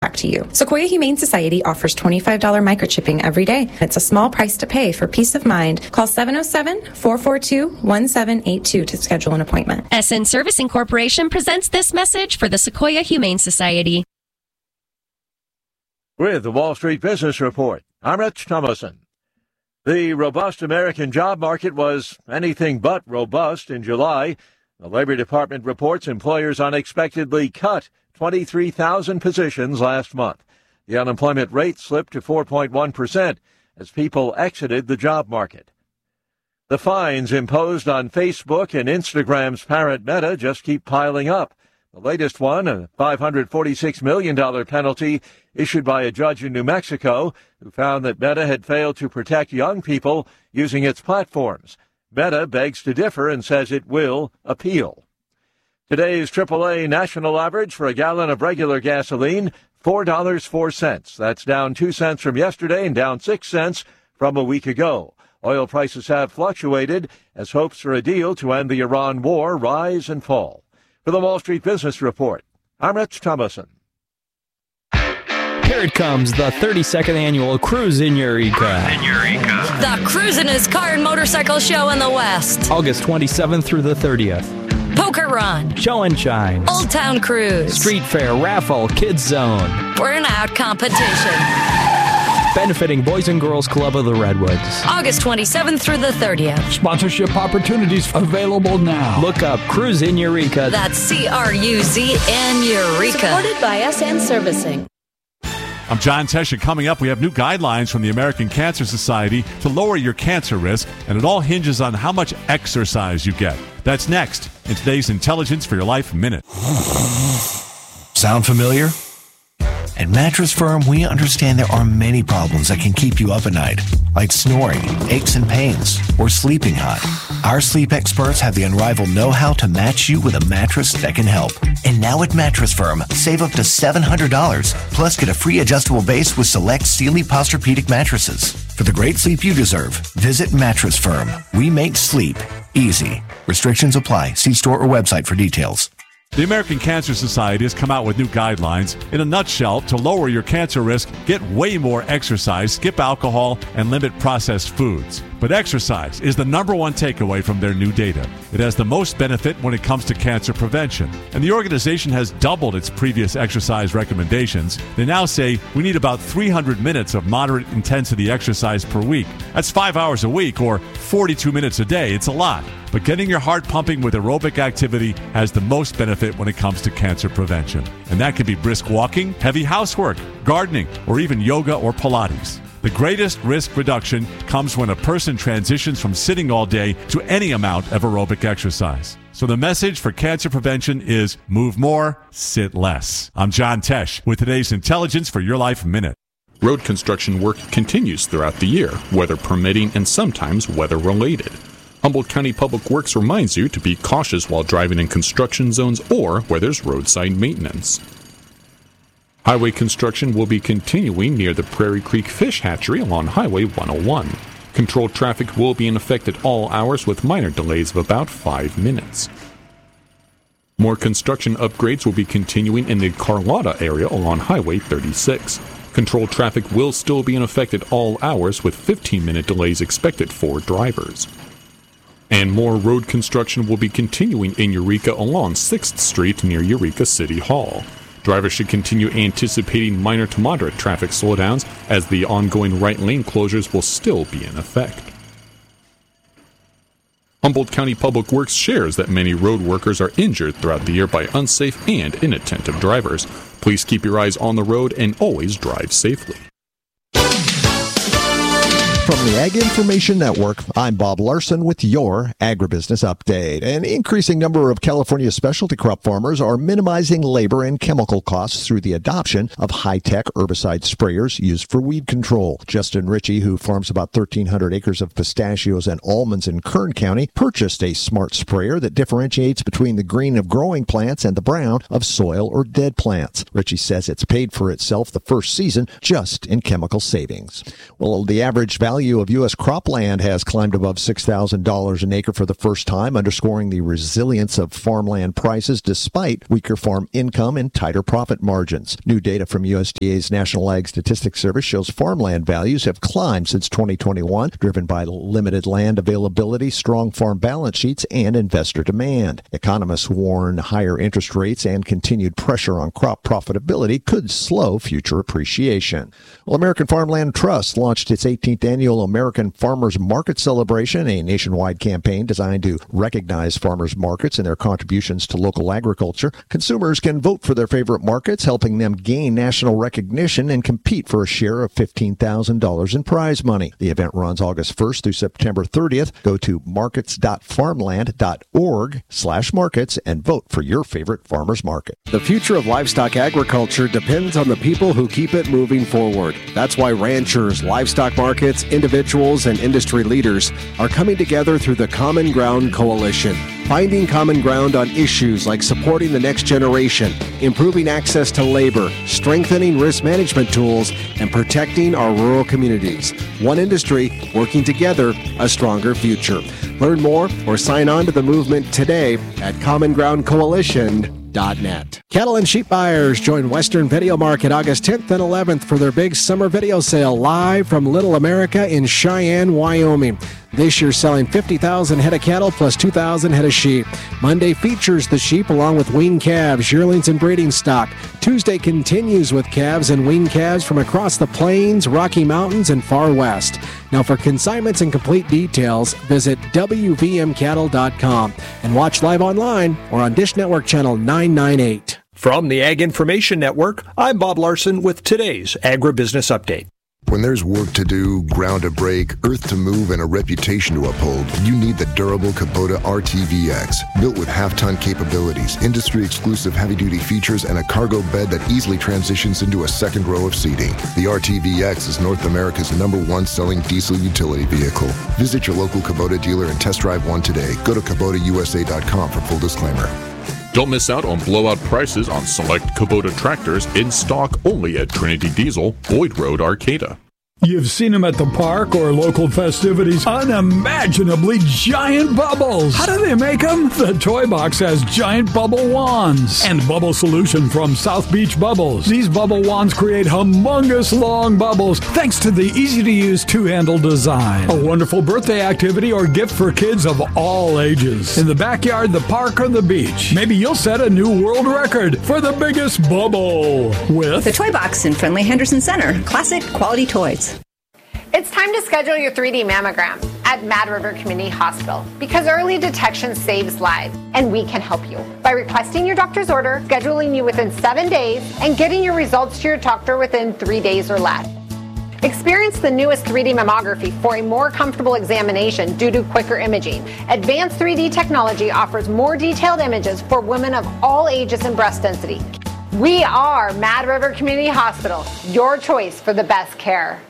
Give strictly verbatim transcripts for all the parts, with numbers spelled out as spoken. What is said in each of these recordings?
back to you. Sequoia Humane Society offers twenty-five dollars microchipping every day. It's a small price to pay for peace of mind. Call seven oh seven, four four two, one seven eight two to schedule an appointment. S N Servicing Corporation presents this message for the Sequoia Humane Society. With the Wall Street Business Report, I'm Rich Thomason. The robust American job market was anything but robust in July. The Labor Department reports employers unexpectedly cut twenty-three thousand positions last month. The unemployment rate slipped to four point one percent as people exited the job market. The fines imposed on Facebook and Instagram's parent Meta just keep piling up. The latest one, a five hundred forty-six million dollars penalty issued by a judge in New Mexico who found that Meta had failed to protect young people using its platforms. Meta begs to differ and says it will appeal. Today's triple A national average for a gallon of regular gasoline, four dollars and four cents. That's down two cents from yesterday and down six cents from a week ago. Oil prices have fluctuated as hopes for a deal to end the Iran war rise and fall. For the Wall Street Business Report, I'm Rich Thomason. Here it comes, the thirty-second annual Cruise in Eureka. Cruise in Eureka. The Cruisin'est Car and Motorcycle Show in the West. August twenty-seventh through the thirtieth. Poker Run. Show and Shine. Old Town Cruise. Street Fair, Raffle, Kids Zone. Burnout Competition. Benefiting Boys and Girls Club of the Redwoods. August twenty-seventh through the thirtieth. Sponsorship opportunities available now. Look up Cruise in Eureka. That's C R U Z N Eureka. Supported by S N Servicing. I'm John Tesh. Coming up, we have new guidelines from the American Cancer Society to lower your cancer risk, and it all hinges on how much exercise you get. That's next in today's Intelligence for Your Life Minute. Sound familiar? At Mattress Firm, we understand there are many problems that can keep you up at night, like snoring, aches and pains, or sleeping hot. Our sleep experts have the unrivaled know-how to match you with a mattress that can help. And now at Mattress Firm, save up to seven hundred dollars, plus get a free adjustable base with select Sealy Posturepedic mattresses. For the great sleep you deserve, visit Mattress Firm. We make sleep easy. Restrictions apply. See store or website for details. The American Cancer Society has come out with new guidelines. In a nutshell, to lower your cancer risk, get way more exercise, skip alcohol, and limit processed foods. But exercise is the number one takeaway from their new data. It has the most benefit when it comes to cancer prevention. And the organization has doubled its previous exercise recommendations. They now say we need about three hundred minutes of moderate intensity exercise per week. That's five hours a week or forty-two minutes a day. It's a lot. But getting your heart pumping with aerobic activity has the most benefit when it comes to cancer prevention. And that could be brisk walking, heavy housework, gardening, or even yoga or Pilates. The greatest risk reduction comes when a person transitions from sitting all day to any amount of aerobic exercise. So the message for cancer prevention is move more, sit less. I'm John Tesh with today's Intelligence for Your Life Minute. Road construction work continues throughout the year, weather permitting and sometimes weather-related. Humboldt County Public Works reminds you to be cautious while driving in construction zones or where there's roadside maintenance. Highway construction will be continuing near the Prairie Creek Fish Hatchery along Highway one oh one. Controlled traffic will be in effect at all hours with minor delays of about five minutes. More construction upgrades will be continuing in the Carlotta area along Highway thirty-six. Controlled traffic will still be in effect at all hours with fifteen minute delays expected for drivers. And more road construction will be continuing in Eureka along sixth Street near Eureka City Hall. Drivers should continue anticipating minor to moderate traffic slowdowns as the ongoing right lane closures will still be in effect. Humboldt County Public Works shares that many road workers are injured throughout the year by unsafe and inattentive drivers. Please keep your eyes on the road and always drive safely. From the Ag Information Network, I'm Bob Larson with your Agribusiness Update. An increasing number of California specialty crop farmers are minimizing labor and chemical costs through the adoption of high-tech herbicide sprayers used for weed control. Justin Ritchie, who farms about thirteen hundred acres of pistachios and almonds in Kern County, purchased a smart sprayer that differentiates between the green of growing plants and the brown of soil or dead plants. Ritchie says it's paid for itself the first season just in chemical savings. Well, the average value value of U S cropland has climbed above six thousand dollars an acre for the first time, underscoring the resilience of farmland prices despite weaker farm income and tighter profit margins. New data from U S D A's National Ag Statistics Service shows farmland values have climbed since twenty twenty-one, driven by limited land availability, strong farm balance sheets, and investor demand. Economists warn higher interest rates and continued pressure on crop profitability could slow future appreciation. Well, American Farmland Trust launched its eighteenth annual American Farmers Market Celebration, a nationwide campaign designed to recognize farmers markets and their contributions to local agriculture. Consumers can vote for their favorite markets, helping them gain national recognition and compete for a share of fifteen thousand dollars in prize money. The event runs August first through September thirtieth. Go to markets dot farmland dot org slash markets and vote for your favorite farmers market. The future of livestock agriculture depends on the people who keep it moving forward. That's why ranchers, livestock markets, individuals, and industry leaders are coming together through the Common Ground Coalition. Finding common ground on issues like supporting the next generation, improving access to labor, strengthening risk management tools, and protecting our rural communities. One industry working together, a stronger future. Learn more or sign on to the movement today at common ground coalition dot net. Cattle and sheep buyers join Western Video Market August tenth and eleventh for their big summer video sale live from Little America in Cheyenne, Wyoming. This year selling fifty thousand head of cattle plus two thousand head of sheep. Monday features the sheep along with weaned calves, yearlings, and breeding stock. Tuesday continues with calves and weaned calves from across the plains, Rocky Mountains, and far west. Now for consignments and complete details, visit W V M cattle dot com and watch live online or on Dish Network Channel nine ninety-eight. From the Ag Information Network, I'm Bob Larson with today's Agribusiness Update. When there's work to do, ground to break, earth to move, and a reputation to uphold, you need the durable Kubota R T V X. Built with half-ton capabilities, industry-exclusive heavy-duty features, and a cargo bed that easily transitions into a second row of seating. The R T V X is North America's number one selling diesel utility vehicle. Visit your local Kubota dealer and test drive one today. Go to Kubota U S A dot com for full disclaimer. Don't miss out on blowout prices on select Kubota tractors in stock only at Trinity Diesel, Boyd Road, Arcata. You've seen them at the park or local festivities. Unimaginably giant bubbles. How do they make them? The Toy Box has giant bubble wands and bubble solution from South Beach Bubbles. These bubble wands create humongous long bubbles thanks to the easy-to-use two-handle design. A wonderful birthday activity or gift for kids of all ages. In the backyard, the park, or the beach. Maybe you'll set a new world record for the biggest bubble with the Toy Box in friendly Henderson Center. Classic quality toys. It's time to schedule your three D mammogram at Mad River Community Hospital because early detection saves lives, and we can help you by requesting your doctor's order, scheduling you within seven days, and getting your results to your doctor within three days or less. Experience the newest three D mammography for a more comfortable examination due to quicker imaging. Advanced three D technology offers more detailed images for women of all ages and breast density. We are Mad River Community Hospital, your choice for the best care.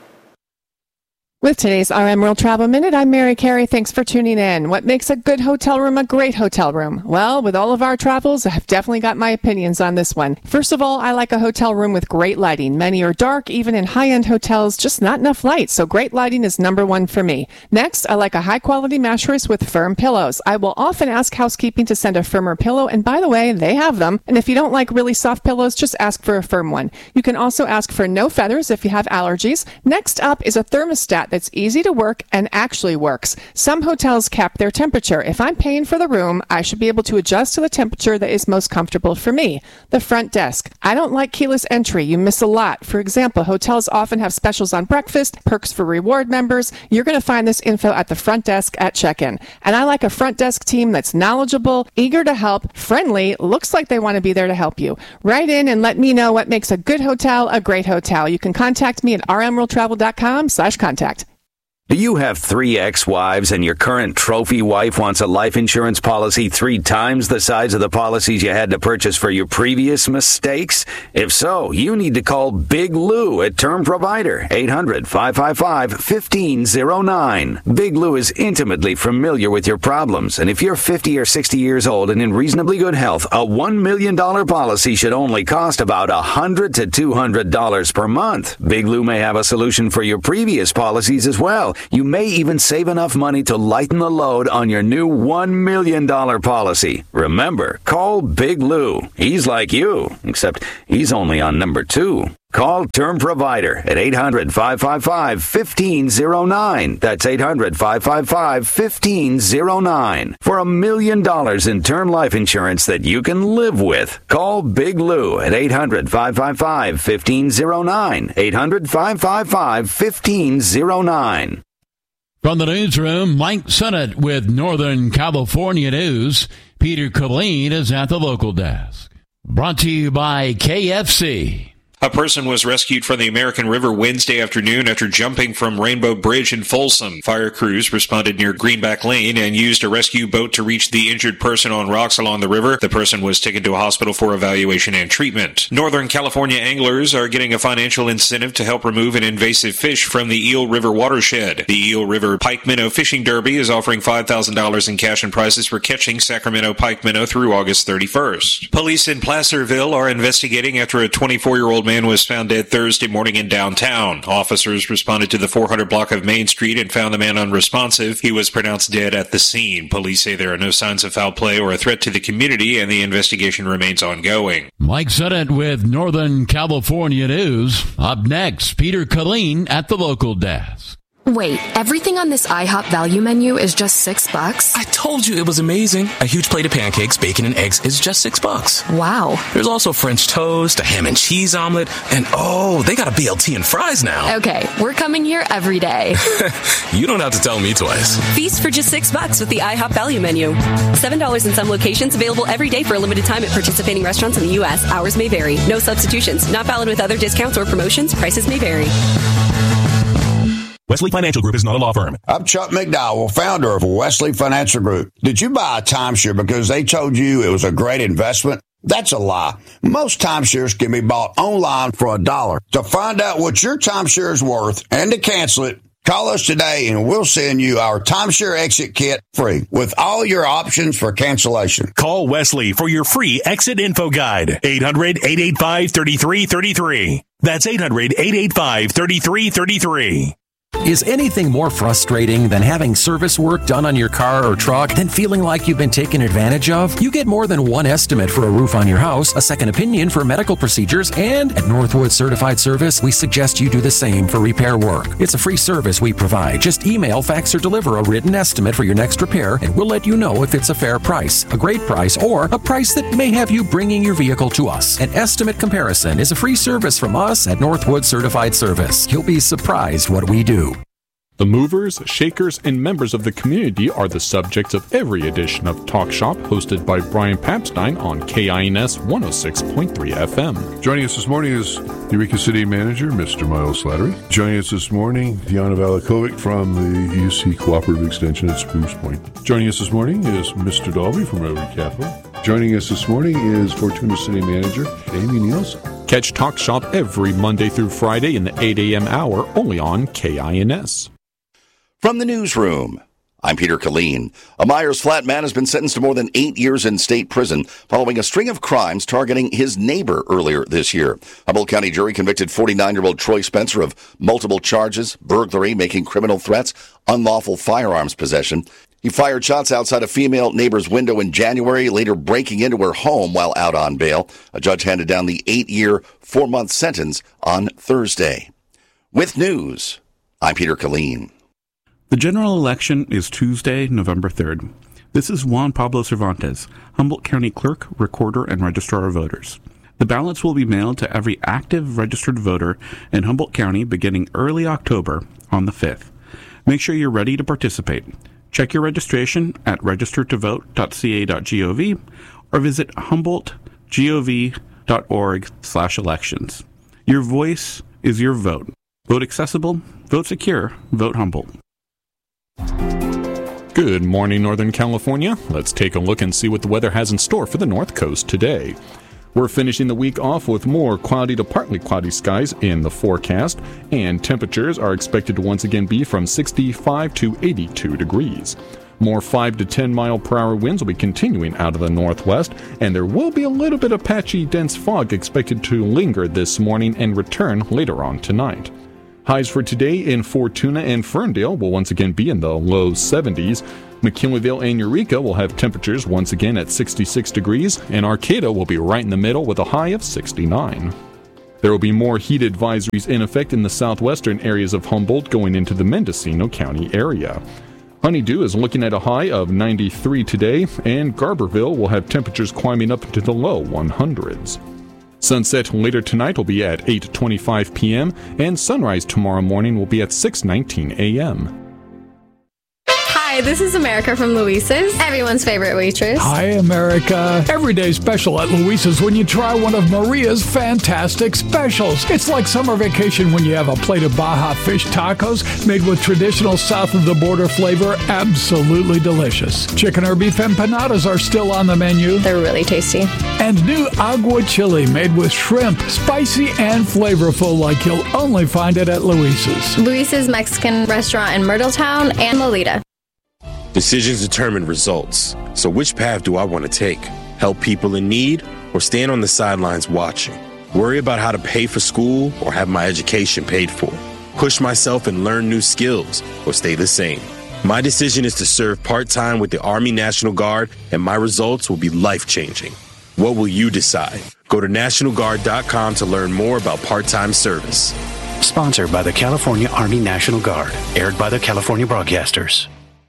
With today's R M World Travel Minute, I'm Mary Carey. Thanks for tuning in. What makes a good hotel room a great hotel room? Well, with all of our travels, I've definitely got my opinions on this one. First of all, I like a hotel room with great lighting. Many are dark, even in high-end hotels, just not enough light, so great lighting is number one for me. Next, I like a high-quality mattress with firm pillows. I will often ask housekeeping to send a firmer pillow, and by the way, they have them. And if you don't like really soft pillows, just ask for a firm one. You can also ask for no feathers if you have allergies. Next up is a thermostat that's easy to work and actually works. Some hotels cap their temperature. If I'm paying for the room, I should be able to adjust to the temperature that is most comfortable for me. The front desk. I don't like keyless entry. You miss a lot. For example, hotels often have specials on breakfast, perks for reward members. You're going to find this info at the front desk at check-in. And I like a front desk team that's knowledgeable, eager to help, friendly, looks like they want to be there to help you. Write in and let me know what makes a good hotel a great hotel. You can contact me at r m world travel dot com slash contact. Do you have three ex-wives and your current trophy wife wants a life insurance policy three times the size of the policies you had to purchase for your previous mistakes? If so, you need to call Big Lou at Term Provider, eight hundred, five five five, one five zero nine. Big Lou is intimately familiar with your problems, and if you're fifty or sixty years old and in reasonably good health, a one million dollars policy should only cost about one hundred to two hundred dollars per month. Big Lou may have a solution for your previous policies as well. Hell, you may even save enough money to lighten the load on your new one million dollars policy. Remember, call Big Lou. He's like you, except he's only on number two. Call Term Provider at eight hundred, five five five, one five zero nine. That's eight hundred, five five five, one five zero nine. For a million dollars in term life insurance that you can live with. Call Big Lou at eight hundred, five five five, one five zero nine. eight hundred, five five five, one five zero nine. From the newsroom, Mike Sennett with Northern California News. Peter Colleen is at the local desk. Brought to you by K F C. A person was rescued from the American River Wednesday afternoon after jumping from Rainbow Bridge in Folsom. Fire crews responded near Greenback Lane and used a rescue boat to reach the injured person on rocks along the river. The person was taken to a hospital for evaluation and treatment. Northern California anglers are getting a financial incentive to help remove an invasive fish from the Eel River watershed. The Eel River Pike Minnow Fishing Derby is offering five thousand dollars in cash and prizes for catching Sacramento pike minnow through August thirty-first. Police in Placerville are investigating after a twenty-four-year-old man was found dead Thursday morning in downtown. Officers responded to the four hundred block of Main Street and found the man unresponsive. He was pronounced dead at the scene. Police say there are no signs of foul play or a threat to the community, and the investigation remains ongoing. Mike Sennett with Northern California News. Up next, Peter Colleen at the local desk. Wait, everything on this IHOP value menu is just six bucks? I told you it was amazing. A huge plate of pancakes, bacon, and eggs is just six bucks. Wow. There's also French toast, a ham and cheese omelet, and oh, they got a B L T and fries now. Okay, we're coming here every day. You don't have to tell me twice. Feast for just six bucks with the IHOP value menu. Seven dollars in some locations, available every day for a limited time at participating restaurants in the U S. Hours may vary. No substitutions. Not valid with other discounts or promotions. Prices may vary. Wesley Financial Group is not a law firm. I'm Chuck McDowell, founder of Wesley Financial Group. Did you buy a timeshare because they told you it was a great investment? That's a lie. Most timeshares can be bought online for a dollar. To find out what your timeshare is worth and to cancel it, call us today and we'll send you our timeshare exit kit free with all your options for cancellation. Call Wesley for your free exit info guide. eight hundred, eight eight five, three three three three. That's eight hundred, eight eight five, three three three three. Is anything more frustrating than having service work done on your car or truck than feeling like you've been taken advantage of? You get more than one estimate for a roof on your house, a second opinion for medical procedures, and at Northwood Certified Service, we suggest you do the same for repair work. It's a free service we provide. Just email, fax, or deliver a written estimate for your next repair, and we'll let you know if it's a fair price, a great price, or a price that may have you bringing your vehicle to us. An estimate comparison is a free service from us at Northwood Certified Service. You'll be surprised what we do. The movers, shakers, and members of the community are the subjects of every edition of Talk Shop, hosted by Brian Papstein on K I N S one oh six point three F M. Joining us this morning is Eureka City Manager, Mister Miles Slattery. Joining us this morning, Deanna Valakovic from the U C Cooperative Extension at Spruce Point. Joining us this morning is Mister Dalby from Rotary Capital. Joining us this morning is Fortuna City Manager, Amy Nielsen. Catch Talk Shop every Monday through Friday in the eight a.m. hour, only on K I N S. From the newsroom, I'm Peter Colleen. A Myers Flat man has been sentenced to more than eight years in state prison following a string of crimes targeting his neighbor earlier this year. Humboldt County jury convicted forty-nine-year-old Troy Spencer of multiple charges, burglary, making criminal threats, unlawful firearms possession. He fired shots outside a female neighbor's window in January, later breaking into her home while out on bail. A judge handed down the eight-year, four-month sentence on Thursday. With news, I'm Peter Colleen. The general election is Tuesday, November third. This is Juan Pablo Cervantes, Humboldt County Clerk, Recorder, and Registrar of Voters. The ballots will be mailed to every active registered voter in Humboldt County beginning early October on the fifth. Make sure you're ready to participate. Check your registration at register to vote dot c a dot gov or visit humboldt gov dot org slash elections. Your voice is your vote. Vote accessible, vote secure, vote Humboldt. Good morning, Northern California. Let's take a look and see what the weather has in store for the North Coast today. We're finishing the week off with more cloudy to partly cloudy skies in the forecast, and temperatures are expected to once again be from sixty-five to eighty-two degrees. More five to ten mile per hour winds will be continuing out of the northwest, and there will be a little bit of patchy dense fog expected to linger this morning and return later on tonight. Highs for today in Fortuna and Ferndale will once again be in the low seventies. McKinleyville and Eureka will have temperatures once again at sixty-six degrees, and Arcata will be right in the middle with a high of sixty-nine. There will be more heat advisories in effect in the southwestern areas of Humboldt going into the Mendocino County area. Honeydew is looking at a high of ninety-three today, and Garberville will have temperatures climbing up into the low hundreds. Sunset later tonight will be at eight twenty-five p.m., and sunrise tomorrow morning will be at six nineteen a.m. Hi, this is America from Luisa's, everyone's favorite waitress. Hi, America. Every day special at Luisa's when you try one of Maria's fantastic specials. It's like summer vacation when you have a plate of Baja fish tacos made with traditional south-of-the-border flavor. Absolutely delicious. Chicken or beef empanadas are still on the menu. They're really tasty. And new agua chili made with shrimp, spicy and flavorful like you'll only find it at Luisa's. Luisa's Mexican restaurant in Myrtletown and Lolita. Decisions determine results. So which path do I want to take? Help people in need or stand on the sidelines watching? Worry about how to pay for school or have my education paid for? Push myself and learn new skills or stay the same? My decision is to serve part-time with the Army National Guard, and my results will be life-changing. What will you decide? Go to National Guard dot com to learn more about part-time service. Sponsored by the California Army National Guard. Aired by the California Broadcasters.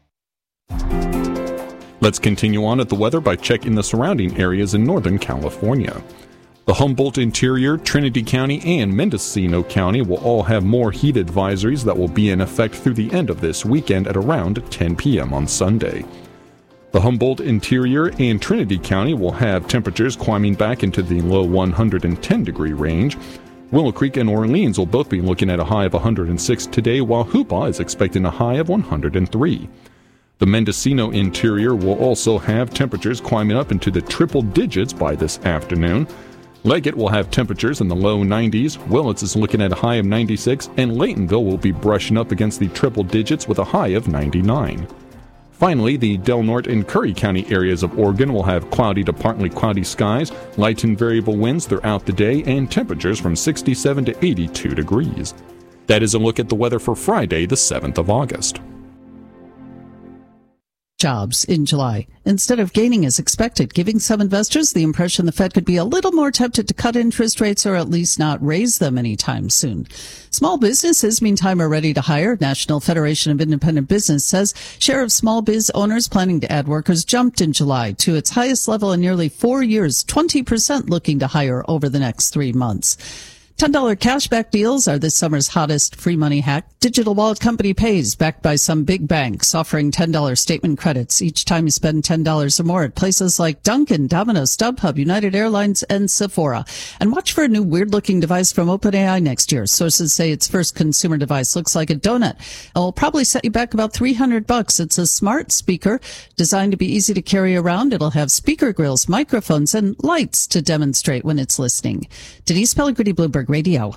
Let's continue on at the weather by checking the surrounding areas in Northern California. The Humboldt interior, Trinity County, and Mendocino County will all have more heat advisories that will be in effect through the end of this weekend at around ten p.m. on Sunday. The Humboldt interior and Trinity County will have temperatures climbing back into the low one hundred ten degree range. Willow Creek and Orleans will both be looking at a high of one hundred six today, while Hoopa is expecting a high of one hundred three. The Mendocino interior will also have temperatures climbing up into the triple digits by this afternoon. Leggett will have temperatures in the low nineties, Willits is looking at a high of ninety-six, and Laytonville will be brushing up against the triple digits with a high of ninety-nine. Finally, the Del Norte and Curry County areas of Oregon will have cloudy to partly cloudy skies, light and variable winds throughout the day, and temperatures from sixty-seven to eighty-two degrees. That is a look at the weather for Friday, the seventh of August. Jobs in July. Instead of gaining as expected, giving some investors the impression the Fed could be a little more tempted to cut interest rates or at least not raise them anytime soon. Small businesses, meantime, are ready to hire. National Federation of Independent Business says share of small biz owners planning to add workers jumped in July to its highest level in nearly four years, twenty percent looking to hire over the next three months. ten dollars cashback deals are this summer's hottest free money hack. Digital wallet company Pays, backed by some big banks, offering ten dollars statement credits each time you spend ten dollars or more at places like Dunkin', Domino's, StubHub, United Airlines, and Sephora. And watch for a new weird-looking device from OpenAI next year. Sources say its first consumer device looks like a donut. It'll probably set you back about three hundred bucks. It's a smart speaker designed to be easy to carry around. It'll have speaker grills, microphones, and lights to demonstrate when it's listening. Denise Pellegrini, Bloomberg Radio.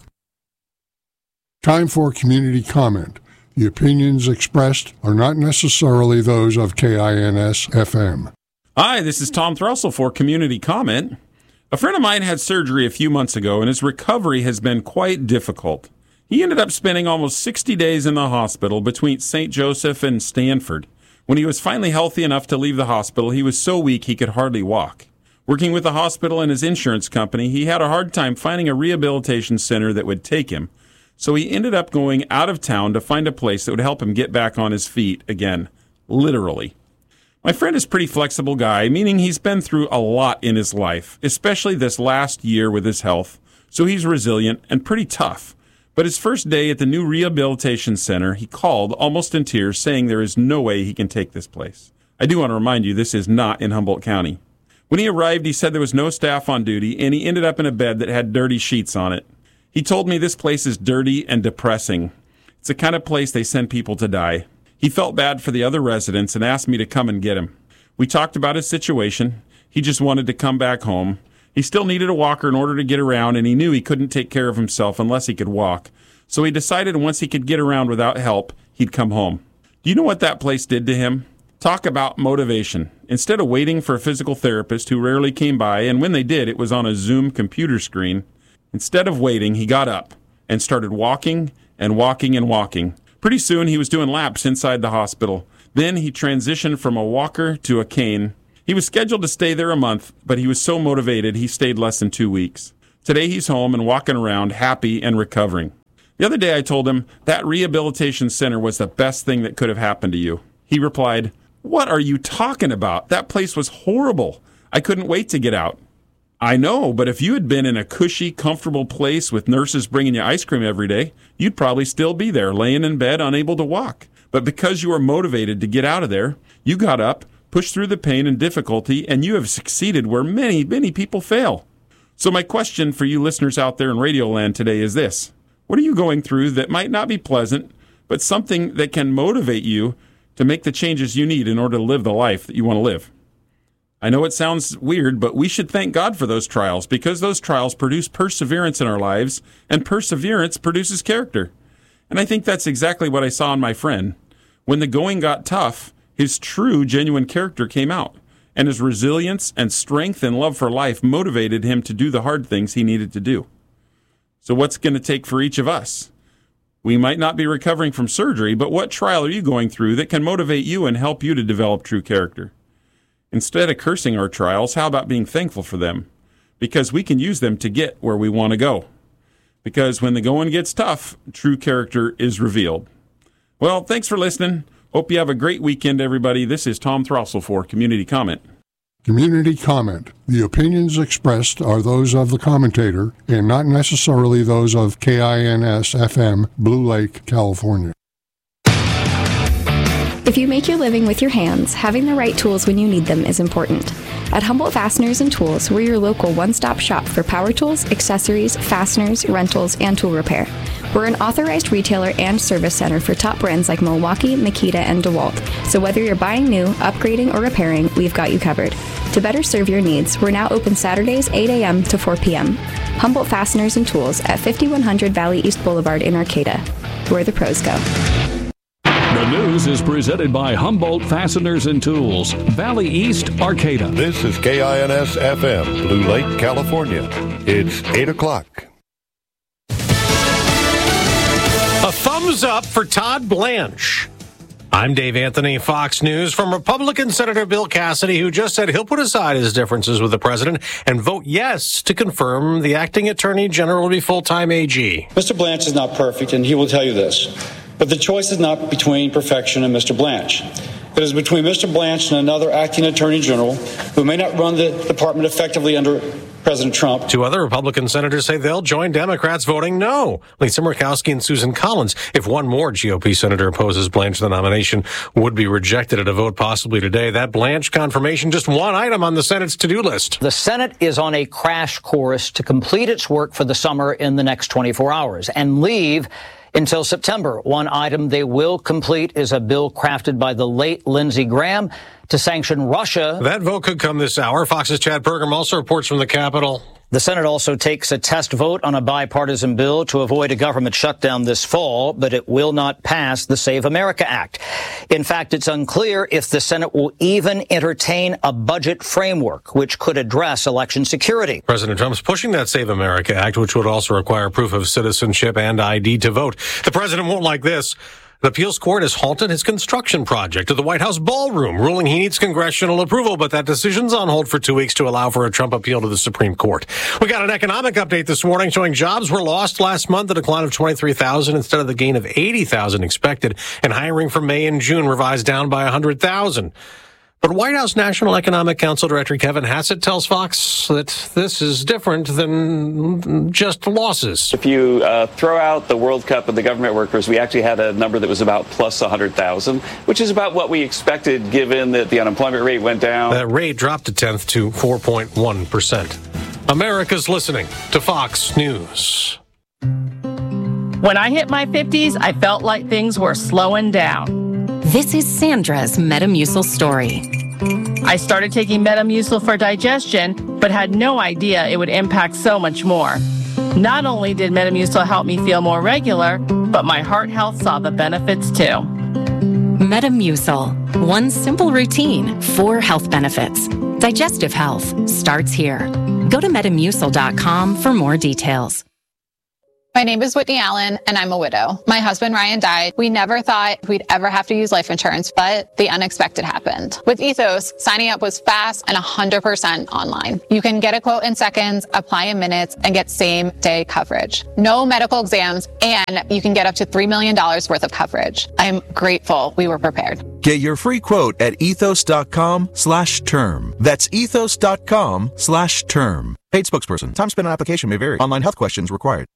Time for community comment. The opinions expressed are not necessarily those of K I N S F M. Hi, this is Tom Thrussell for Community Comment. A friend of mine had surgery a few months ago, and his recovery has been quite difficult. He ended up spending almost sixty days in the hospital between Saint Joseph and Stanford. When he was finally healthy enough to leave the hospital, he was so weak he could hardly walk. Working with the hospital and his insurance company, he had a hard time finding a rehabilitation center that would take him. So he ended up going out of town to find a place that would help him get back on his feet again, literally. My friend is a pretty flexible guy, meaning he's been through a lot in his life, especially this last year with his health, so he's resilient and pretty tough. But his first day at the new rehabilitation center, he called, almost in tears, saying there is no way he can take this place. I do want to remind you, this is not in Humboldt County. When he arrived, he said there was no staff on duty, and he ended up in a bed that had dirty sheets on it. He told me this place is dirty and depressing. It's the kind of place they send people to die. He felt bad for the other residents and asked me to come and get him. We talked about his situation. He just wanted to come back home. He still needed a walker in order to get around, and he knew he couldn't take care of himself unless he could walk. So he decided once he could get around without help, he'd come home. Do you know what that place did to him? Talk about motivation. Instead of waiting for a physical therapist who rarely came by, and when they did, it was on a Zoom computer screen, instead of waiting, he got up and started walking and walking and walking. Pretty soon, he was doing laps inside the hospital. Then he transitioned from a walker to a cane. He was scheduled to stay there a month, but he was so motivated he stayed less than two weeks. Today he's home and walking around, happy and recovering. The other day I told him that rehabilitation center was the best thing that could have happened to you. He replied, "What are you talking about? That place was horrible. I couldn't wait to get out." I know, but if you had been in a cushy, comfortable place with nurses bringing you ice cream every day, you'd probably still be there, laying in bed, unable to walk. But because you were motivated to get out of there, you got up, pushed through the pain and difficulty, and you have succeeded where many, many people fail. So my question for you listeners out there in Radio Land today is this. What are you going through that might not be pleasant, but something that can motivate you to make the changes you need in order to live the life that you want to live? I know it sounds weird, but we should thank God for those trials, because those trials produce perseverance in our lives, and perseverance produces character. And I think that's exactly what I saw in my friend. When the going got tough, his true, genuine character came out, and his resilience and strength and love for life motivated him to do the hard things he needed to do. So what's it going to take for each of us? We might not be recovering from surgery, but what trial are you going through that can motivate you and help you to develop true character? Instead of cursing our trials, how about being thankful for them? Because we can use them to get where we want to go. Because when the going gets tough, true character is revealed. Well, thanks for listening. Hope you have a great weekend, everybody. This is Tom Throssell for Community Comment. Community Comment. The opinions expressed are those of the commentator and not necessarily those of K I N S F M, Blue Lake, California. If you make your living with your hands, having the right tools when you need them is important. At Humboldt Fasteners and Tools, we're your local one-stop shop for power tools, accessories, fasteners, rentals, and tool repair. We're an authorized retailer and service center for top brands like Milwaukee, Makita, and DeWalt. So whether you're buying new, upgrading, or repairing, we've got you covered. To better serve your needs, we're now open Saturdays eight a.m. to four p.m. Humboldt Fasteners and Tools at fifty-one hundred Valley East Boulevard in Arcata, where the pros go. The news is presented by Humboldt Fasteners and Tools, Valley East, Arcata. This is K I N S F M, Blue Lake, California. It's eight o'clock. A thumbs up for Todd Blanche. I'm Dave Anthony, Fox News, from Republican Senator Bill Cassidy, who just said he'll put aside his differences with the president and vote yes to confirm the acting attorney general will be full-time A G. Mister Blanche is not perfect, and he will tell you this. But the choice is not between perfection and Mister Blanche. It is between Mister Blanche and another acting attorney general who may not run the department effectively under President Trump. Two other Republican senators say they'll join Democrats voting no. Lisa Murkowski and Susan Collins. If one more G O P senator opposes Blanche, the nomination would be rejected at a vote possibly today. That Blanche confirmation, just one item on the Senate's to-do list. The Senate is on a crash course to complete its work for the summer in the next twenty-four hours and leave until September. One item they will complete is a bill crafted by the late Lindsey Graham to sanction Russia. That vote could come this hour. Fox's Chad Pergram also reports from the Capitol. The Senate also takes a test vote on a bipartisan bill to avoid a government shutdown this fall, but it will not pass the Save America Act. In fact, it's unclear if the Senate will even entertain a budget framework which could address election security. President Trump's pushing that Save America Act, which would also require proof of citizenship and I D to vote. The president won't like this. An appeals court has halted his construction project of the White House ballroom, ruling he needs congressional approval, but that decision's on hold for two weeks to allow for a Trump appeal to the Supreme Court. We got an economic update this morning showing jobs were lost last month, a decline of twenty-three thousand instead of the gain of eighty thousand expected, and hiring for May and June revised down by one hundred thousand. But White House National Economic Council Director Kevin Hassett tells Fox that this is different than just losses. If you uh, throw out the World Cup and the government workers, we actually had a number that was about plus one hundred thousand, which is about what we expected given that the unemployment rate went down. That rate dropped a tenth to four point one percent. America's listening to Fox News. When I hit my fifties, I felt like things were slowing down. This is Sandra's Metamucil story. I started taking Metamucil for digestion, but had no idea it would impact so much more. Not only did Metamucil help me feel more regular, but my heart health saw the benefits too. Metamucil, one simple routine, four health benefits. Digestive health starts here. Go to metamucil dot com for more details. My name is Whitney Allen, and I'm a widow. My husband, Ryan, died. We never thought we'd ever have to use life insurance, but the unexpected happened. With Ethos, signing up was fast and one hundred percent online. You can get a quote in seconds, apply in minutes, and get same-day coverage. No medical exams, and you can get up to three million dollars worth of coverage. I'm grateful we were prepared. Get your free quote at ethos.com slash term. That's ethos.com slash term. Paid spokesperson. Time spent on application may vary. Online health questions required.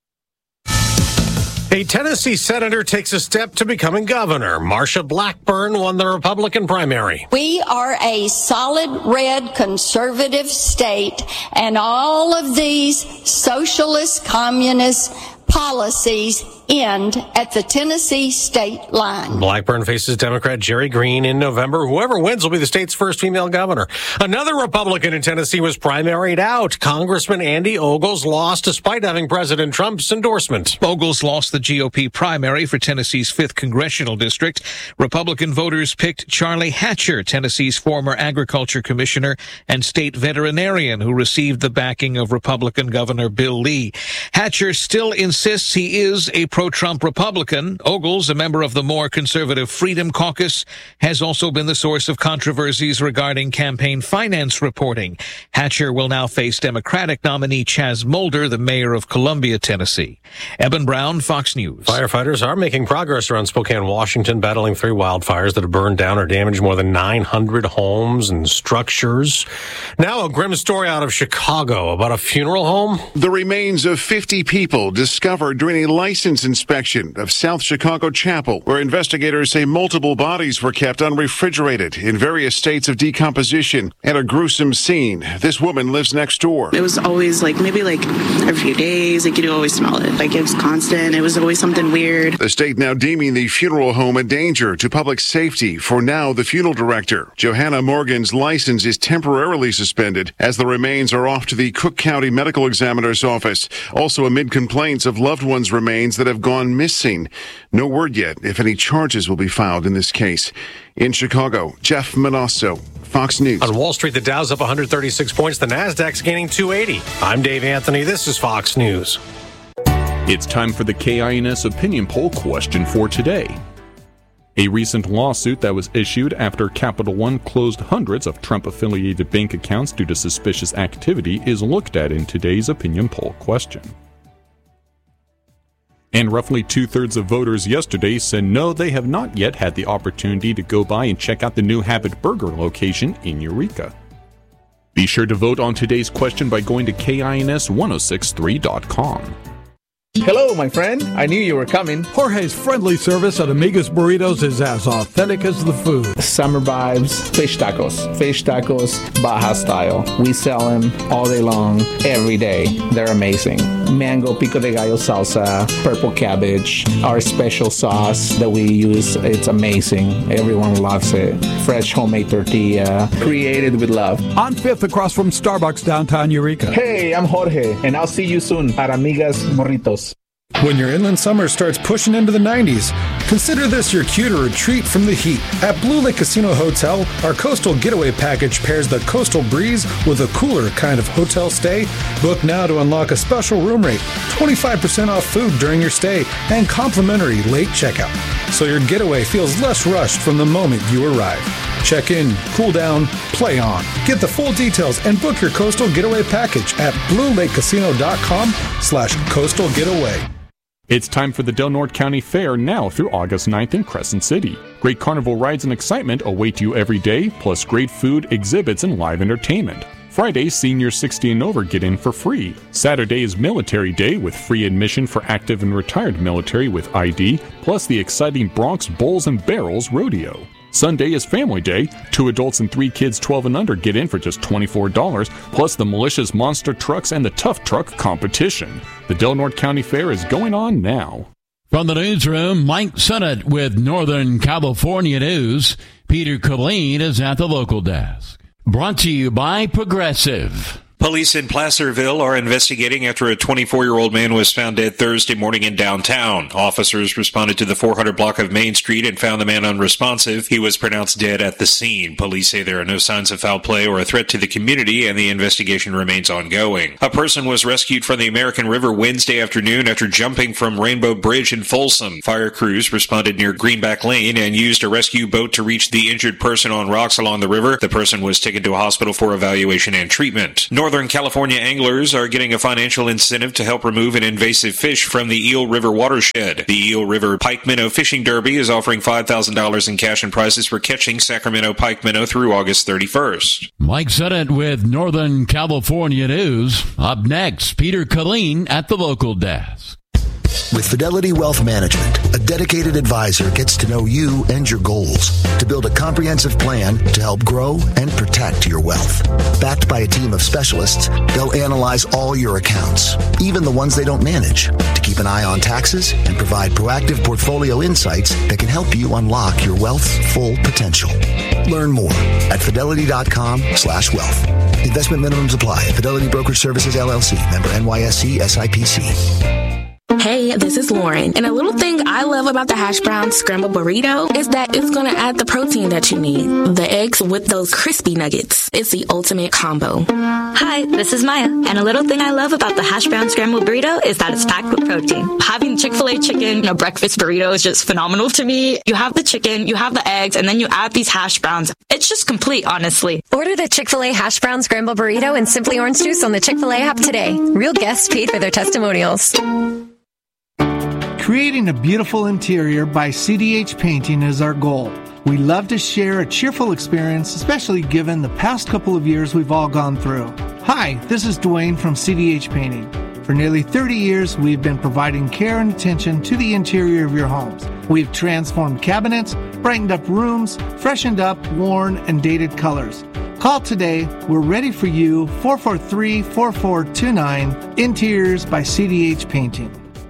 A Tennessee senator takes a step to becoming governor. Marsha Blackburn won the Republican primary. We are a solid red conservative state, and all of these socialist, communist policies end at the Tennessee state line. Blackburn faces Democrat Jerry Green in November. Whoever wins will be the state's first female governor. Another Republican in Tennessee was primaried out. Congressman Andy Ogles lost despite having President Trump's endorsement. Ogles lost the G O P primary for Tennessee's fifth congressional district. Republican voters picked Charlie Hatcher, Tennessee's former agriculture commissioner and state veterinarian, who received the backing of Republican Governor Bill Lee. Hatcher still insists he is a pro-Trump Republican. Ogles, a member of the more conservative Freedom Caucus, has also been the source of controversies regarding campaign finance reporting. Hatcher will now face Democratic nominee Chaz Mulder, the mayor of Columbia, Tennessee. Eben Brown, Fox News. Firefighters are making progress around Spokane, Washington, battling three wildfires that have burned down or damaged more than nine hundred homes and structures. Now a grim story out of Chicago about a funeral home. The remains of fifty people discovered during a license inspection of South Chicago Chapel, where investigators say multiple bodies were kept unrefrigerated in various states of decomposition, and a gruesome scene. This woman lives next door. It was always like maybe like every few days, like you'd always smell it. Like it was constant. It was always something weird. The state now deeming the funeral home a danger to public safety. For now, the funeral director, Johanna Morgan's license is temporarily suspended as the remains are off to the Cook County Medical Examiner's office. Also amid complaints of loved ones' remains that have gone missing. No word yet if any charges will be filed in this case. In Chicago, Jeff Manasso, Fox News. On Wall Street, the Dow's up one hundred thirty-six points. The Nasdaq's gaining two eighty. I'm Dave Anthony. This is Fox News. It's time for the K I N S opinion poll question for today. A recent lawsuit that was issued after Capital One closed hundreds of Trump-affiliated bank accounts due to suspicious activity is looked at in today's opinion poll question. And roughly two-thirds of voters yesterday said no, they have not yet had the opportunity to go by and check out the new Habit Burger location in Eureka. Be sure to vote on today's question by going to K I N S ten sixty-three dot com. Hello, my friend. I knew you were coming. Jorge's friendly service at Amigas Burritos is as authentic as the food. Summer vibes, fish tacos. Fish tacos, Baja style. We sell them all day long, every day. They're amazing. Mango pico de gallo salsa, purple cabbage, our special sauce that we use. It's amazing. Everyone loves it. Fresh homemade tortilla, created with love. On fifth across from Starbucks downtown Eureka. Hey, I'm Jorge, and I'll see you soon at Amigas Burritos. When your inland summer starts pushing into the nineties, consider this your cue to retreat from the heat. At Blue Lake Casino Hotel, our Coastal Getaway Package pairs the coastal breeze with a cooler kind of hotel stay. Book now to unlock a special room rate, twenty-five percent off food during your stay, and complimentary late checkout. So your getaway feels less rushed from the moment you arrive. Check in, cool down, play on. Get the full details and book your Coastal Getaway Package at bluelakecasino.com slash coastal getaway. It's time for the Del Norte County Fair now through August ninth in Crescent City. Great carnival rides and excitement await you every day, plus great food, exhibits, and live entertainment. Friday, seniors sixty and over get in for free. Saturday is Military Day with free admission for active and retired military with I D, plus the exciting Bronx Bowls and Barrels Rodeo. Sunday is Family Day. Two adults and three kids twelve and under get in for just twenty-four dollars, plus the Malicious Monster Trucks and the Tough Truck competition. The Del Norte County Fair is going on now. From the newsroom, Mike Sennett with Northern California News. Peter Colleen is at the local desk. Brought to you by Progressive. Police in Placerville are investigating after a twenty-four-year-old man was found dead Thursday morning in downtown. Officers responded to the four hundred block of Main Street and found the man unresponsive. He was pronounced dead at the scene. Police say there are no signs of foul play or a threat to the community, and the investigation remains ongoing. A person was rescued from the American River Wednesday afternoon after jumping from Rainbow Bridge in Folsom. Fire crews responded near Greenback Lane and used a rescue boat to reach the injured person on rocks along the river. The person was taken to a hospital for evaluation and treatment. Northern California anglers are getting a financial incentive to help remove an invasive fish from the Eel River watershed. The Eel River Pike Minnow Fishing Derby is offering five thousand dollars in cash and prizes for catching Sacramento pike minnow through August thirty-first. Mike Sennett with Northern California News. Up next, Peter Colleen at the local desk. With Fidelity Wealth Management, a dedicated advisor gets to know you and your goals to build a comprehensive plan to help grow and protect your wealth. Backed by a team of specialists, they'll analyze all your accounts, even the ones they don't manage, to keep an eye on taxes and provide proactive portfolio insights that can help you unlock your wealth's full potential. Learn more at fidelity.com slash wealth. Investment minimums apply. Fidelity Brokerage Services, L L C. Member N Y S E S I P C. Hey, this is Lauren, and a little thing I love about the hash brown scrambled burrito is that it's going to add the protein that you need. The eggs with those crispy nuggets. It's the ultimate combo. Hi, this is Maya, and a little thing I love about the hash brown scrambled burrito is that it's packed with protein. Having Chick-fil-A chicken in a breakfast burrito is just phenomenal to me. You have the chicken, you have the eggs, and then you add these hash browns. It's just complete, honestly. Order the Chick-fil-A hash brown scrambled burrito and Simply Orange Juice on the Chick-fil-A app today. Real guests paid for their testimonials. Creating a beautiful interior by C D H Painting is our goal. We love to share a cheerful experience, especially given the past couple of years we've all gone through. Hi, this is Dwayne from C D H Painting. For nearly thirty years, we've been providing care and attention to the interior of your homes. We've transformed cabinets, brightened up rooms, freshened up worn and dated colors. Call today. We're ready for you. four four three, four four two nine. Interiors by C D H Painting.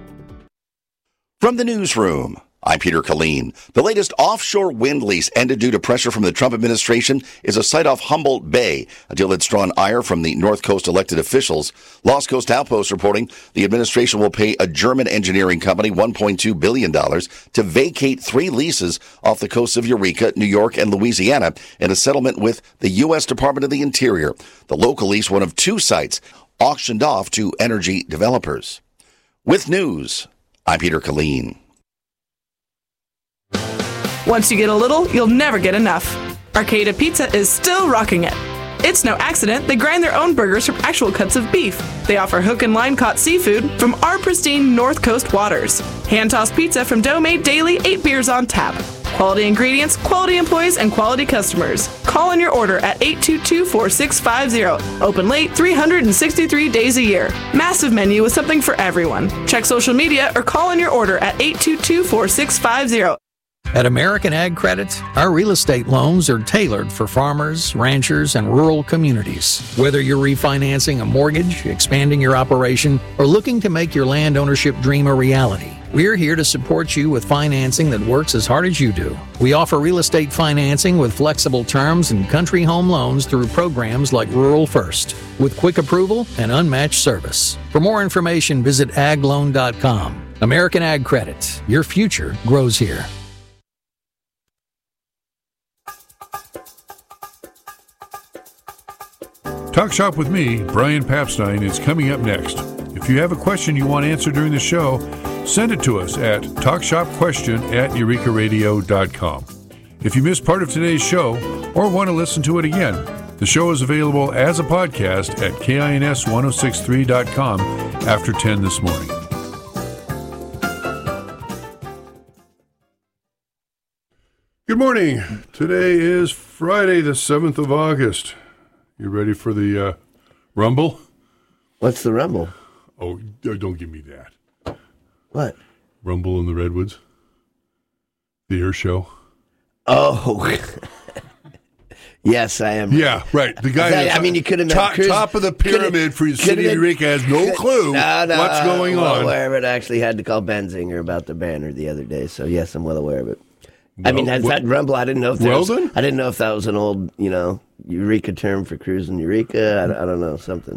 From the newsroom, I'm Peter Colleen. The latest offshore wind lease ended due to pressure from the Trump administration is a site off Humboldt Bay, a deal that's drawn ire from the North Coast elected officials. Lost Coast Outpost reporting the administration will pay a German engineering company one point two billion dollars to vacate three leases off the coasts of Eureka, New York, and Louisiana in a settlement with the U S Department of the Interior. The local lease, one of two sites, auctioned off to energy developers. With news, I'm Peter Colleen. Once you get a little, you'll never get enough. Arcata Pizza is still rocking it. It's no accident they grind their own burgers from actual cuts of beef. They offer hook and line caught seafood from our pristine North Coast waters. Hand-tossed pizza from dough made daily, eight beers on tap. Quality ingredients, quality employees, and quality customers. Call in your order at eight two two, four six five zero. Open late three hundred sixty-three days a year. Massive menu with something for everyone. Check social media or call in your order at eight two two, four six five zero. At American Ag Credit, our real estate loans are tailored for farmers, ranchers, and rural communities. Whether you're refinancing a mortgage, expanding your operation, or looking to make your land ownership dream a reality, we're here to support you with financing that works as hard as you do. We offer real estate financing with flexible terms and country home loans through programs like Rural First, with quick approval and unmatched service. For more information, visit ag loan dot com. American Ag Credit. Your future grows here. Talk Shop with me, Brian Papstein, is coming up next. If you have a question you want answered during the show, send it to us at talkshopquestion at eureka radio dot com. If you missed part of today's show or want to listen to it again, the show is available as a podcast at kins ten sixty-three dot com after ten this morning. Good morning. Today is Friday, the seventh of August. You ready for the uh, Rumble? What's the Rumble? Oh, don't give me that. What? Rumble in the Redwoods. The Air Show. Oh. Yes, I am. Yeah, right. The guy. That, I mean, you could have top, top of the pyramid for the city of Eureka has no clue no, no, what's going I'm well on. Aware of it. I actually had to call Benzinger about the banner the other day, so yes, I'm well aware of it. Well, I mean, has well, that Rumble? I didn't know if there well was, I didn't know if that was an old, you know, Eureka term for cruising Eureka. I, I don't know, something.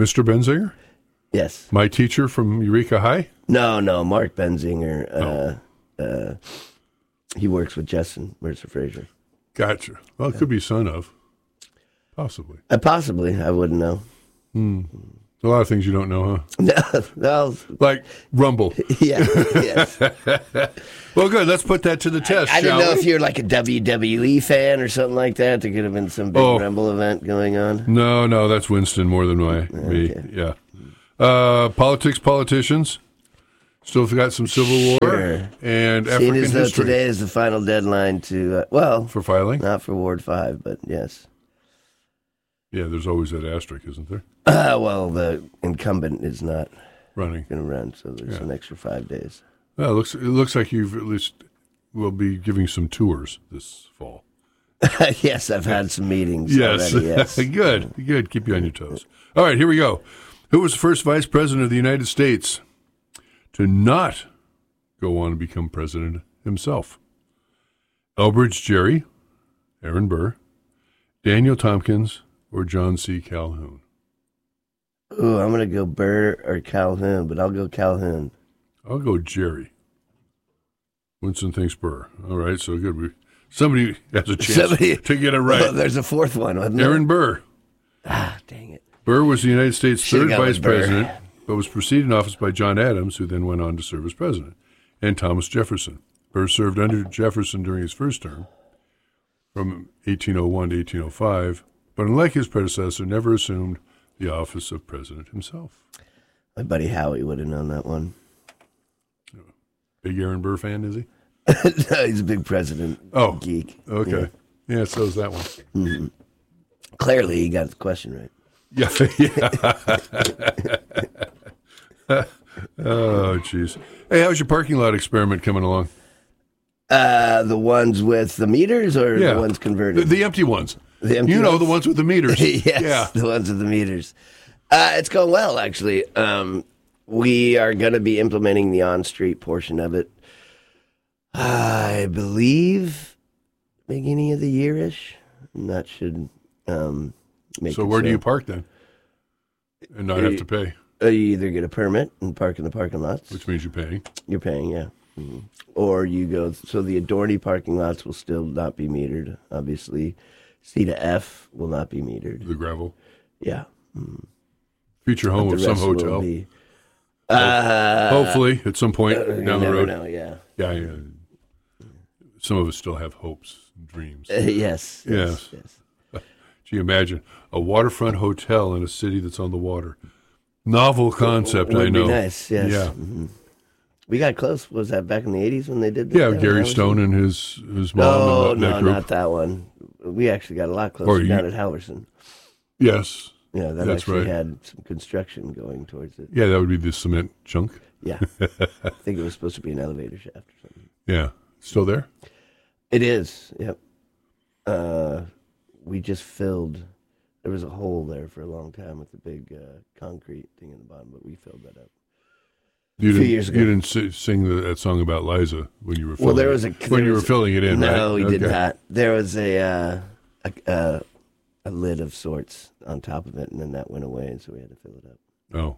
Mister Benzinger? Yes. My teacher from Eureka High? No, no, Mark Benzinger. Uh, Oh. uh, he works with Justin Mercer Fraser. Gotcha. Well, it could be son of. Possibly. Uh, possibly. I wouldn't know. Hmm. A lot of things you don't know, huh? No, no. Like Rumble. Yeah, yes. Well, good. Let's put that to the test, I, I didn't shall know we? if you're like a W W E fan or something like that. There could have been some big Oh. Rumble event going on. No, no, that's Winston more than my, me. Yeah. Uh, politics, politicians. Still got some Civil War Sure. and Seeing African as though history. today is the final deadline to, uh, well, for filing? Not for Ward five, but yes. Yeah, there's always that asterisk, isn't there? Uh, well, the incumbent is not running. Going to run, so there's Yeah. an extra five days. Well, it looks, it looks like you've at least will be giving some tours this fall. Yes, I've had some meetings Yes. already, yes. Good. Good. Keep you on your toes. All right, here we go. Who was the first vice president of the United States to not go on to become president himself? Elbridge Gerry, Aaron Burr, Daniel Tompkins, or John C. Calhoun? Ooh, I'm going to go Burr or Calhoun, but I'll go Calhoun. I'll go Jerry. Winston thinks Burr. All right, so good. We Somebody has a chance Somebody- to get it right. Oh, there's a fourth one, wasn't there? Aaron Burr. Ah, dang it. Burr was the United States' Should've third gone vice with Burr. president, but was preceded in office by John Adams, who then went on to serve as president, and Thomas Jefferson. Burr served under Jefferson during his first term, from eighteen oh one to eighteen oh five, but unlike his predecessor, never assumed the office of president himself. My buddy Howie would have known that one. Big Aaron Burr fan, is he? No, he's a big president Oh, geek. okay. Yeah, so is that one. Mhm. Clearly, he got the question right. Yeah, yeah. Oh, jeez. Hey, how's your parking lot experiment coming along? Uh, the ones with the meters or Yeah. the ones converted? The, the empty ones. The empty you know, ones? the ones with the meters. Yes, Yeah. the ones with the meters. Uh, it's going well, actually. Um, we are going to be implementing the on-street portion of it, I believe, beginning of the year-ish. And that should um, make So it where do you park then? And not have You- to pay? Uh, you either get a permit and park in the parking lots. Which means you're paying. You're paying, yeah. hmm Or you go, so the Adorny parking lots will still not be metered, obviously. C to F will not be metered. The gravel? Yeah. Mhm. Future home But of the some rest will hotel. be- Ho- Uh, Hopefully, at some point uh, you down the never road. know, yeah. Yeah, yeah. Some of us still have hopes and dreams. Uh, yes, Yes. yes, Can you imagine a waterfront hotel in a city that's on the water? Novel concept, Would I know. be nice, yes. Yeah. Mhm. We got close. Was that back in the eighties when they did that? Yeah, down in Gary Halverson? Stone and his his mom No, and that no, group. not that one. We actually got a lot Or closer you- down at Halverson. Yes. Yeah, that That's actually right. had some construction going towards it. Yeah, that would be the cement chunk. Yeah. I think it was supposed to be an elevator shaft or something. Yeah. Still there? It is, yep. Uh, we just filled, there was a hole there for a long time with the big uh, concrete thing in the bottom, but we filled that up. You a few didn't, years ago. You didn't si- sing the, that song about Liza when you were filling Well, there it. was a when there you were was- filling it in, No, right? we did Okay. not. There was a, uh, a uh, a lid of sorts on top of it, and then that went away, and so we had to fill it up. Oh.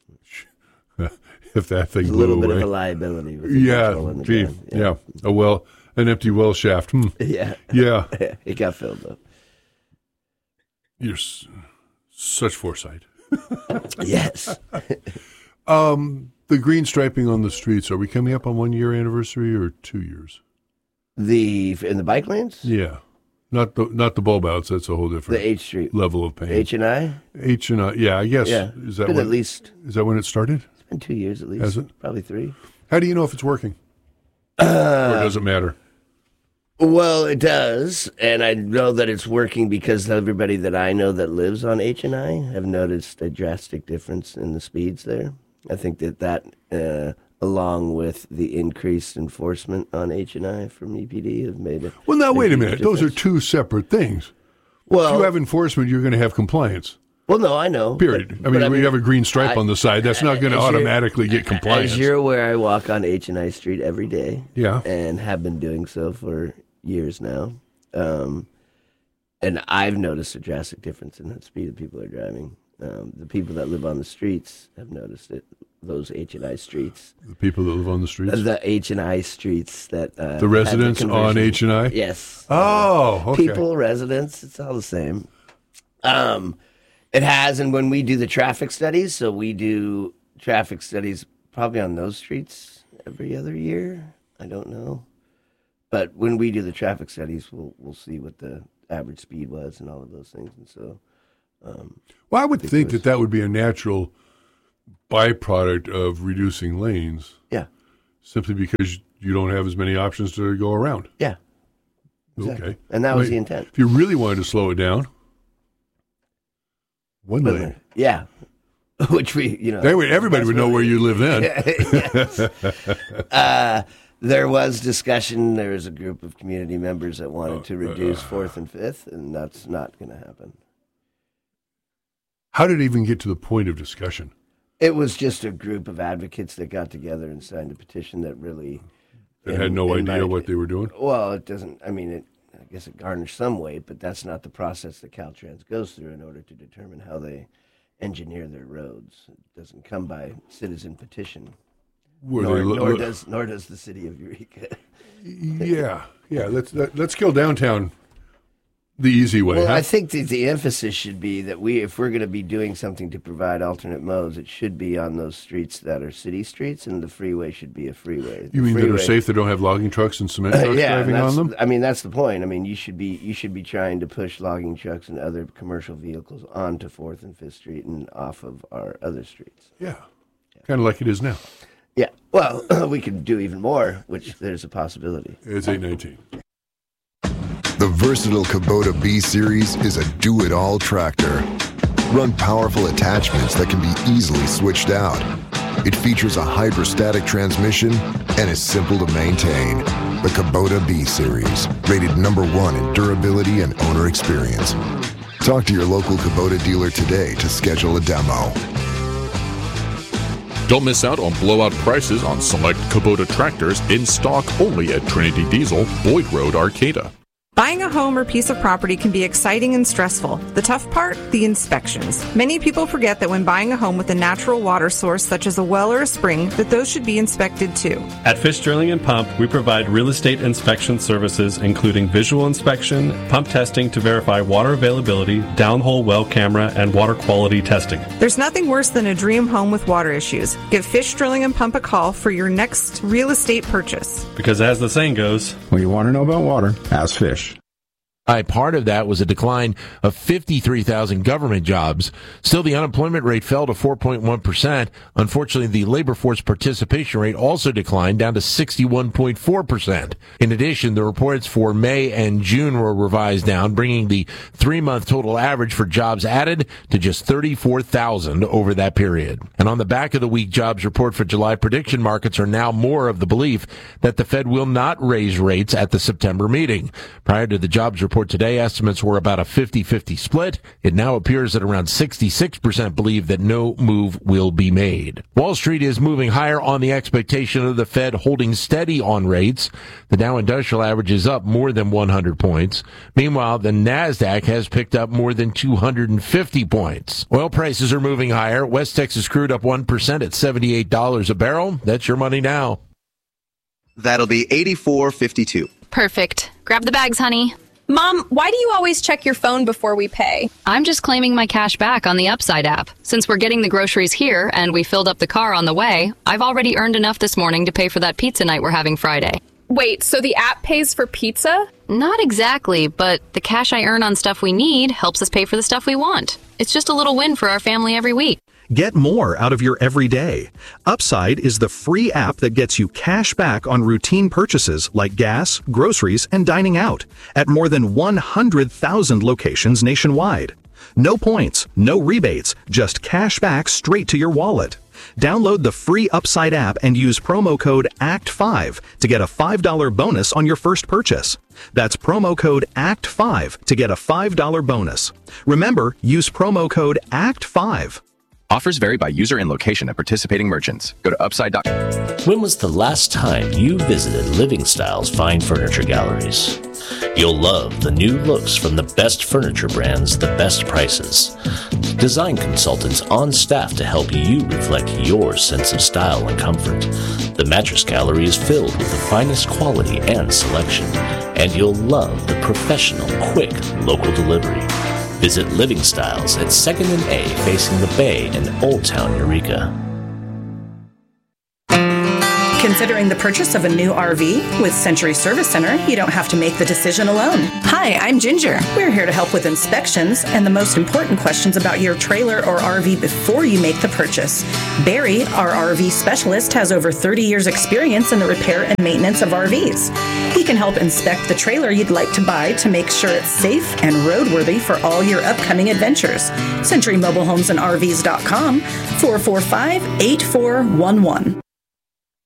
If that thing It's a blew little bit away. of a liability with the Yeah, petrol in the gee, ground. yeah. A well, an empty well shaft. Hmm. Yeah. Yeah. It got filled up. You're s- such foresight. Yes. um, the green striping on the streets, are we coming up on one year anniversary or two years? The in the bike lanes? Yeah. Not the not the bulb outs, that's a whole different The H Street. level of pain. H and I? H and I, yeah, I guess. Yeah. Is that Been when, at least- Is that when it started? It's been two years at least. Has it? Probably three. How do you know if it's working? Uh, or does it matter? Well, it does, and I know that it's working because everybody that I know that lives on H and I have noticed a drastic difference in the speeds there. I think that that, uh, along with the increased enforcement on H and I from E P D, have made it. Well, now wait a minute. Those are two separate things. Well, if you have enforcement, you're going to have compliance. Well, no, I know. Period. but- I mean, but when you have a green stripe I- on the side, that's not going to as you're- automatically get compliance. As you're aware, I walk on H and I Street every day. Yeah. And have been doing so for years now. Um, and I've noticed a drastic difference in the speed that people are driving. Um, the people that live on the streets have noticed it. Those H and I streets. The people that live on the streets? The H and I streets that... Uh, the residents the on H and I? Yes. Oh, okay. People, residents, it's all the same. Um, it has, and when we do the traffic studies, so we do traffic studies probably on those streets every other year. I don't know. But when we do the traffic studies, we'll we'll see what the average speed was and all of those things. And so... Um, well, I would I think, think was, that that would be a natural byproduct of reducing lanes. Yeah. Simply because you don't have as many options to go around. Yeah. Exactly. Okay. And that was I mean, the intent. If you really wanted to slow it down, one but, lane. Yeah. Which we, you know. Anyway, everybody would know where you live then. Yes. uh, there was discussion. There was a group of community members that wanted to reduce uh, fourth and fifth, and that's not going to happen. How did it even get to the point of discussion? It was just a group of advocates that got together and signed a petition that really... That in, had no idea my, what they were doing? Well, it doesn't... I mean, it, I guess it garners some weight, but that's not the process that Caltrans goes through in order to determine how they engineer their roads. It doesn't come by citizen petition. Were nor, they, nor, does, nor does the city of Eureka. yeah, yeah. Let's, let, let's kill downtown... The easy way. Well, huh? I think the, the emphasis should be that we, if we're going to be doing something to provide alternate modes, it should be on those streets that are city streets, and the freeway should be a freeway. You mean freeway, that are safe? That don't have logging trucks and cement trucks uh, yeah, driving on them? I mean, that's the point. I mean, you should be you should be trying to push logging trucks and other commercial vehicles onto Fourth and Fifth Street and off of our other streets. Yeah, yeah. Kind of like it is now. Yeah. Well, we could do even more, which there's a possibility. It's eight nineteen. The versatile Kubota B-Series is a do-it-all tractor. Run powerful attachments that can be easily switched out. It features a hydrostatic transmission and is simple to maintain. The Kubota B-Series, rated number one in durability and owner experience. Talk to your local Kubota dealer today to schedule a demo. Don't miss out on blowout prices on select Kubota tractors in stock only at Trinity Diesel, Boyd Road, Arcata. Buying a home or piece of property can be exciting and stressful. The tough part? The inspections. Many people forget that when buying a home with a natural water source such as a well or a spring, that those should be inspected too. At Fish Drilling and Pump, we provide real estate inspection services including visual inspection, pump testing to verify water availability, downhole well camera, and water quality testing. There's nothing worse than a dream home with water issues. Give Fish Drilling and Pump a call for your next real estate purchase. Because as the saying goes, when you want to know about water, ask Fish. I, part of that was a decline of fifty-three thousand government jobs. Still, the unemployment rate fell to four point one percent. Unfortunately, the labor force participation rate also declined down to sixty-one point four percent. In addition, the reports for May and June were revised down, bringing the three-month total average for jobs added to just thirty-four thousand over that period. And on the back of the weak jobs report for July, prediction markets are now more of the belief that the Fed will not raise rates at the September meeting. Prior to the jobs report today, estimates were about a fifty-fifty split. It now appears that around sixty-six percent believe that no move will be made. Wall Street is moving higher on the expectation of the Fed holding steady on rates. The Dow Industrial Average is up more than one hundred points. Meanwhile, the NASDAQ has picked up more than two hundred fifty points. Oil prices are moving higher. West Texas crude up one percent at seventy-eight dollars a barrel. That's your money now. That'll be eighty-four fifty-two. Perfect. Grab the bags, honey. Mom, why do you always check your phone before we pay? I'm just claiming my cash back on the Upside app. Since we're getting the groceries here and we filled up the car on the way, I've already earned enough this morning to pay for that pizza night we're having Friday. Wait, so the app pays for pizza? Not exactly, but the cash I earn on stuff we need helps us pay for the stuff we want. It's just a little win for our family every week. Get more out of your everyday. Upside is the free app that gets you cash back on routine purchases like gas, groceries, and dining out at more than one hundred thousand locations nationwide. No points, no rebates, just cash back straight to your wallet. Download the free Upside app and use promo code A C T five to get a five dollars bonus on your first purchase. That's promo code A C T five to get a five dollars bonus. Remember, use promo code A C T five. Offers vary by user and location at participating merchants. Go to upside dot com. When was the last time you visited Living Style's fine furniture galleries? You'll love the new looks from the best furniture brands, the best prices. Design consultants on staff to help you reflect your sense of style and comfort. The mattress gallery is filled with the finest quality and selection, and you'll love the professional, quick, local delivery. Visit Living Styles at second and A facing the Bay in Old Town, Eureka. Considering the purchase of a new R V? With Century Service Center, you don't have to make the decision alone. Hi, I'm Ginger. We're here to help with inspections and the most important questions about your trailer or R V before you make the purchase. Barry, our R V specialist, has over thirty years experience in the repair and maintenance of R Vs. He can help inspect the trailer you'd like to buy to make sure it's safe and roadworthy for all your upcoming adventures. Century Mobile Homes and R Vs dot com, four four five, eight four one one.